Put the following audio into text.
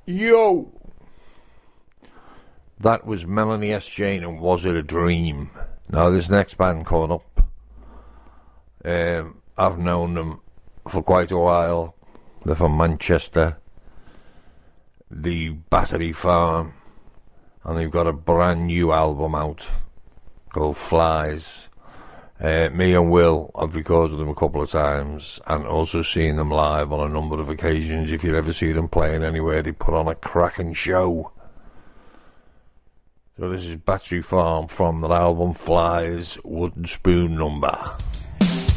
Yo! That was Melanie S. Jane and Was It a Dream? Now, this next band coming up, I've known them for quite a while. They're from Manchester, the Battery Farm, and they've got a brand new album out called Flies. Me and Will have recorded them a couple of times and also seen them live on a number of occasions. If you ever see them playing anywhere, they put on a cracking show. So this is Battery Farm from their album Flies, Wooden Spoon Number.